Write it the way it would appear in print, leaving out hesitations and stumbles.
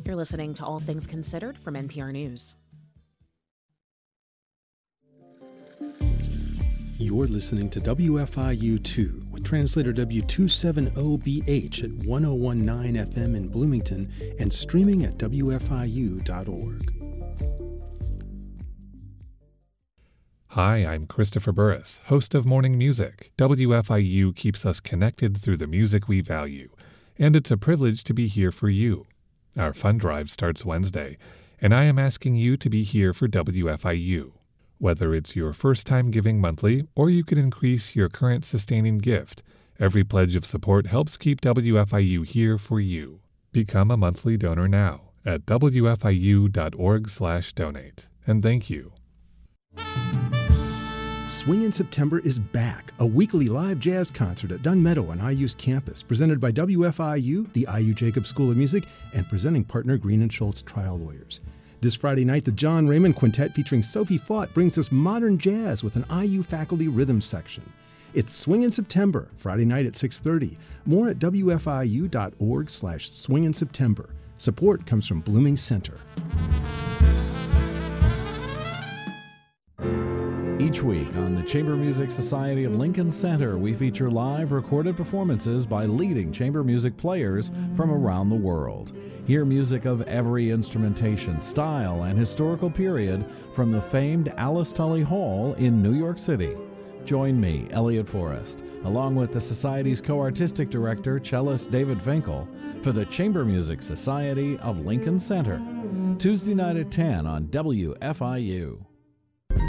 You're listening to All Things Considered from NPR News. You're listening to WFIU2 with translator W270BH at 1019 FM in Bloomington and streaming at WFIU.org. Hi, I'm Christopher Burris, host of Morning Music. WFIU keeps us connected through the music we value, and it's a privilege to be here for you. Our fund drive starts Wednesday, and I am asking you to be here for WFIU. Whether it's your first time giving monthly or you can increase your current sustaining gift, every pledge of support helps keep WFIU here for you. Become a monthly donor now at wfiu.org/donate. And thank you. Swing in September is back, a weekly live jazz concert at Dunn Meadow on IU's campus, presented by WFIU, the IU Jacobs School of Music, and presenting partner Green & Schultz Trial Lawyers. This Friday night, the John Raymond Quintet featuring Sophie Faught brings us modern jazz with an IU faculty rhythm section. It's Swing in September, Friday night at 6:30. More at wfiu.org/swinginseptember. Support comes from Blooming Center. Each week on the Chamber Music Society of Lincoln Center, we feature live recorded performances by leading chamber music players from around the world. Hear music of every instrumentation, style, and historical period from the famed Alice Tully Hall in New York City. Join me, Elliot Forrest, along with the Society's co-artistic director, cellist David Finkel, for the Chamber Music Society of Lincoln Center. Tuesday night at 10 on WFIU.